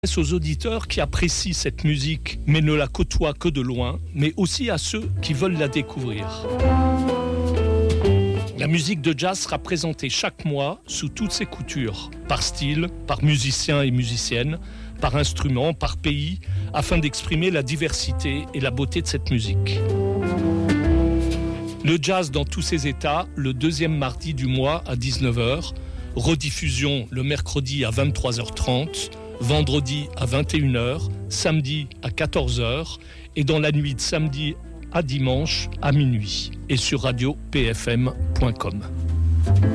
Aux auditeurs qui apprécient cette musique mais ne la côtoient que de loin, mais aussi à ceux qui veulent la découvrir. La musique de jazz sera présentée chaque mois sous toutes ses coutures, par style, par musiciens et musiciennes, par instrument, par pays, afin d'exprimer la diversité et la beauté de cette musique. Le jazz dans tous ses états, le deuxième mardi du mois à 19h, rediffusion le mercredi à 23h30, vendredi à 21h, samedi à 14h et dans la nuit de samedi à dimanche à minuit et sur radio-pfm.com.